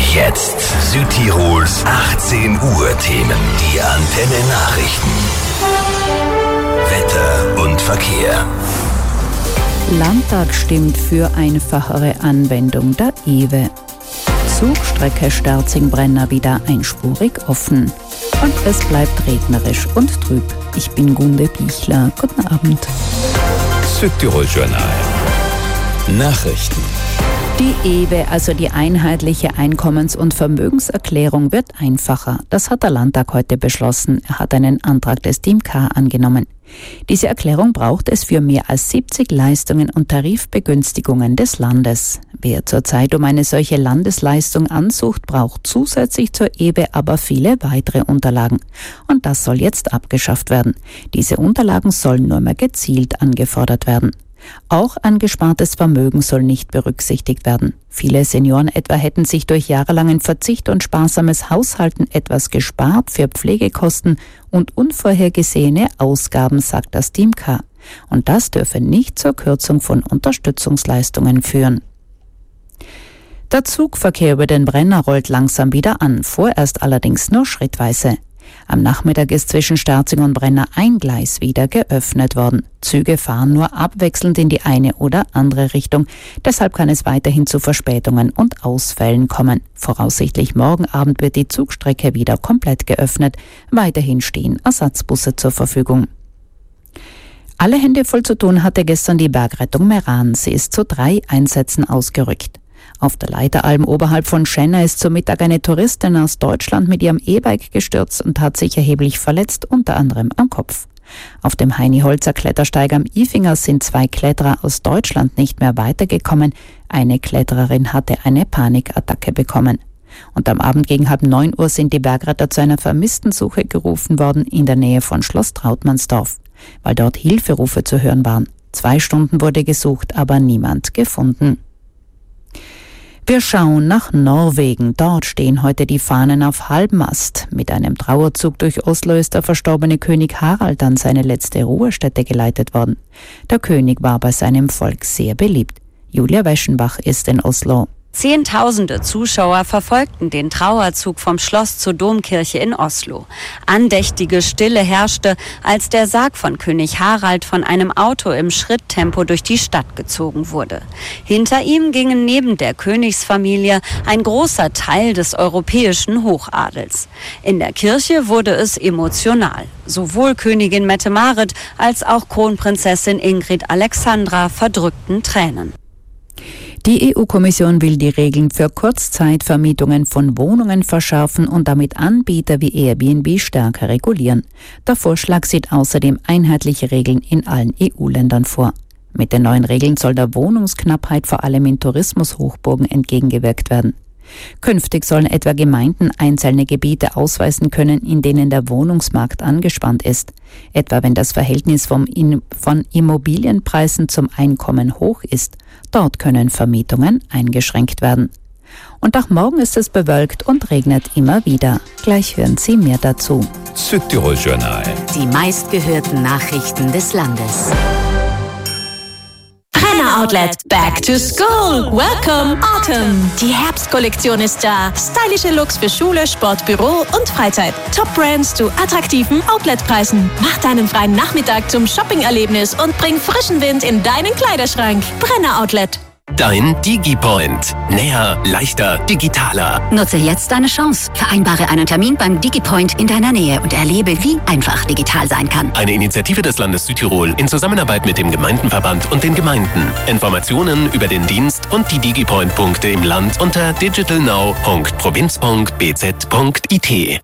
Jetzt Südtirols 18 Uhr Themen. Die Antenne Nachrichten. Wetter und Verkehr. Landtag stimmt für einfachere Anwendung der EWE. Zugstrecke Sterzing-Brenner wieder einspurig offen. Und es bleibt regnerisch und trüb. Ich bin Gunde Bichler. Guten Abend. Südtirol Journal. Nachrichten. Die EWE, also die einheitliche Einkommens- und Vermögenserklärung, wird einfacher. Das hat der Landtag heute beschlossen. Er hat einen Antrag des Team K angenommen. Diese Erklärung braucht es für mehr als 70 Leistungen und Tarifbegünstigungen des Landes. Wer zurzeit um eine solche Landesleistung ansucht, braucht zusätzlich zur EWE aber viele weitere Unterlagen. Und das soll jetzt abgeschafft werden. Diese Unterlagen sollen nur mehr gezielt angefordert werden. Auch angespartes Vermögen soll nicht berücksichtigt werden. Viele Senioren etwa hätten sich durch jahrelangen Verzicht und sparsames Haushalten etwas gespart für Pflegekosten und unvorhergesehene Ausgaben, sagt das Team K. Und das dürfe nicht zur Kürzung von Unterstützungsleistungen führen. Der Zugverkehr über den Brenner rollt langsam wieder an, vorerst allerdings nur schrittweise. Am Nachmittag ist zwischen Sterzing und Brenner ein Gleis wieder geöffnet worden. Züge fahren nur abwechselnd in die eine oder andere Richtung. Deshalb kann es weiterhin zu Verspätungen und Ausfällen kommen. Voraussichtlich morgen Abend wird die Zugstrecke wieder komplett geöffnet. Weiterhin stehen Ersatzbusse zur Verfügung. Alle Hände voll zu tun hatte gestern die Bergrettung Meran. Sie ist zu 3 Einsätzen ausgerückt. Auf der Leiteralm oberhalb von Schenna ist zum Mittag eine Touristin aus Deutschland mit ihrem E-Bike gestürzt und hat sich erheblich verletzt, unter anderem am Kopf. Auf dem Heini-Holzer Klettersteig am Ifinger sind 2 Kletterer aus Deutschland nicht mehr weitergekommen. Eine Klettererin hatte eine Panikattacke bekommen. Und am Abend gegen 8:30 sind die Bergretter zu einer Vermisstensuche gerufen worden in der Nähe von Schloss Trautmannsdorf, weil dort Hilferufe zu hören waren. 2 Stunden wurde gesucht, aber niemand gefunden. Wir schauen nach Norwegen. Dort stehen heute die Fahnen auf Halbmast. Mit einem Trauerzug durch Oslo ist der verstorbene König Harald an seine letzte Ruhestätte geleitet worden. Der König war bei seinem Volk sehr beliebt. Julia Weschenbach ist in Oslo. Zehntausende Zuschauer verfolgten den Trauerzug vom Schloss zur Domkirche in Oslo. Andächtige Stille herrschte, als der Sarg von König Harald von einem Auto im Schritttempo durch die Stadt gezogen wurde. Hinter ihm gingen neben der Königsfamilie ein großer Teil des europäischen Hochadels. In der Kirche wurde es emotional. Sowohl Königin Mette-Marit als auch Kronprinzessin Ingrid Alexandra verdrückten Tränen. Die EU-Kommission will die Regeln für Kurzzeitvermietungen von Wohnungen verschärfen und damit Anbieter wie Airbnb stärker regulieren. Der Vorschlag sieht außerdem einheitliche Regeln in allen EU-Ländern vor. Mit den neuen Regeln soll der Wohnungsknappheit vor allem in Tourismushochburgen entgegengewirkt werden. Künftig sollen etwa Gemeinden einzelne Gebiete ausweisen können, in denen der Wohnungsmarkt angespannt ist. Etwa wenn das Verhältnis von Immobilienpreisen zum Einkommen hoch ist. Dort können Vermietungen eingeschränkt werden. Und auch morgen ist es bewölkt und regnet immer wieder. Gleich hören Sie mehr dazu. Südtirol Journal. Die meistgehörten Nachrichten des Landes. Outlet Back to School. Welcome Autumn. Die Herbstkollektion ist da. Stylische Looks für Schule, Sport, Büro und Freizeit. Top-Brands zu attraktiven Outletpreisen. Mach deinen freien Nachmittag zum Shopping-Erlebnis und bring frischen Wind in deinen Kleiderschrank. Brenner Outlet. Dein DigiPoint. Näher, leichter, digitaler. Nutze jetzt deine Chance. Vereinbare einen Termin beim DigiPoint in deiner Nähe und erlebe, wie einfach digital sein kann. Eine Initiative des Landes Südtirol in Zusammenarbeit mit dem Gemeindenverband und den Gemeinden. Informationen über den Dienst und die DigiPoint-Punkte im Land unter digitalnow.provinz.bz.it.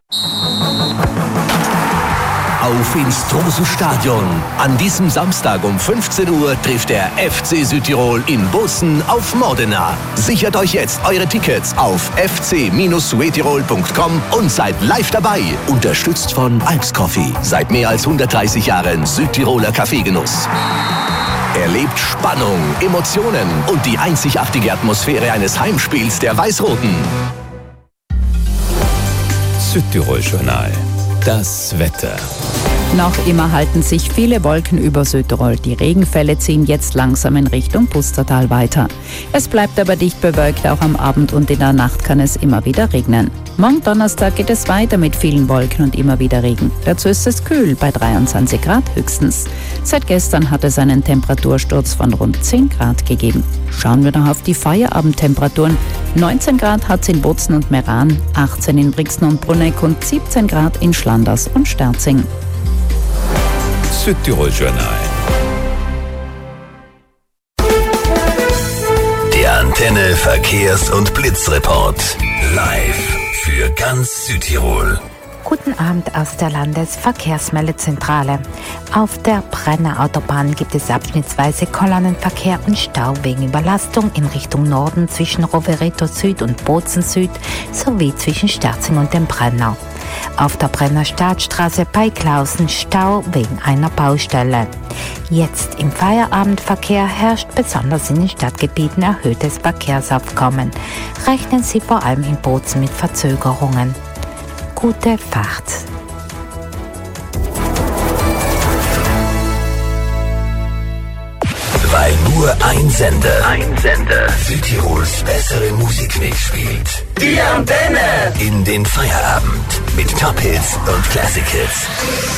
Auf ins Tromsø-Stadion. An diesem Samstag um 15 Uhr trifft der FC Südtirol in Bozen auf Modena. Sichert euch jetzt eure Tickets auf fc-suetirol.com und seid live dabei. Unterstützt von Alps Coffee. Seit mehr als 130 Jahren Südtiroler Kaffeegenuss. Erlebt Spannung, Emotionen und die einzigartige Atmosphäre eines Heimspiels der Weiß-Roten. Südtirol Journal. Das Wetter. Noch immer halten sich viele Wolken über Südtirol. Die Regenfälle ziehen jetzt langsam in Richtung Pustertal weiter. Es bleibt aber dicht bewölkt, auch am Abend und in der Nacht kann es immer wieder regnen. Morgen Donnerstag geht es weiter mit vielen Wolken und immer wieder Regen. Dazu ist es kühl, bei 23 Grad höchstens. Seit gestern hat es einen Temperatursturz von rund 10 Grad gegeben. Schauen wir noch auf die Feierabendtemperaturen. 19 Grad hat es in Bozen und Meran, 18 in Brixen und Bruneck und 17 Grad in Schlanders und Sterzing. Südtirol Journal. Der Antenne Verkehrs- und Blitzreport. Live für ganz Südtirol. Guten Abend aus der Landesverkehrsmeldezentrale. Auf der Brenner Autobahn gibt es abschnittsweise Kolonnenverkehr und Stau wegen Überlastung in Richtung Norden zwischen Rovereto Süd und Bozen Süd sowie zwischen Sterzing und dem Brenner. Auf der Brenner Staatsstraße bei Klausen Stau wegen einer Baustelle. Jetzt im Feierabendverkehr herrscht besonders in den Stadtgebieten erhöhtes Verkehrsaufkommen. Rechnen Sie vor allem in Bozen mit Verzögerungen. Gute Fahrt. Weil nur ein Sender Südtirols bessere Musikmix spielt. Die Antenne! In den Feierabend mit Top-Hits und Classic-Hits.